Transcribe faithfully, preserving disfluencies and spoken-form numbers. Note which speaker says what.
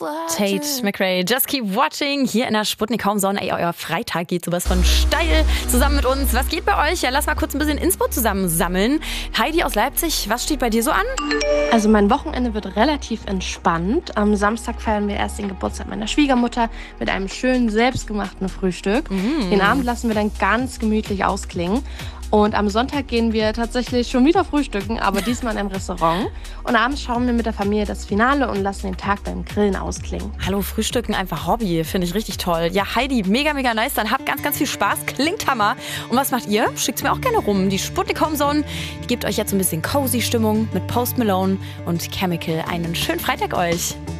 Speaker 1: Tate McRae, Just Keep Watching, hier in der Sputnik Homezone. Ey, euer Freitag geht sowas von steil zusammen mit uns. Was geht bei euch? Ja, lass mal kurz ein bisschen Inspo zusammensammeln. Heidi aus Leipzig, was steht bei dir so an?
Speaker 2: Also mein Wochenende wird relativ entspannt. Am Samstag feiern wir erst den Geburtstag meiner Schwiegermutter mit einem schönen, selbstgemachten Frühstück. Mm. Den Abend lassen wir dann ganz gemütlich ausklingen. Und am Sonntag gehen wir tatsächlich schon wieder frühstücken, aber diesmal in einem Restaurant. Und abends schauen wir mit der Familie das Finale und lassen den Tag beim Grillen ausklingen.
Speaker 1: Hallo, Frühstücken einfach Hobby, finde ich richtig toll. Ja, Heidi, mega, mega nice. Dann habt ganz, ganz viel Spaß. Klingt Hammer. Und was macht ihr? Schickt's mir auch gerne rum. Die Sputnik Homezone, die gibt euch jetzt so ein bisschen cozy Stimmung mit Post Malone und Chemical. Einen schönen Freitag euch.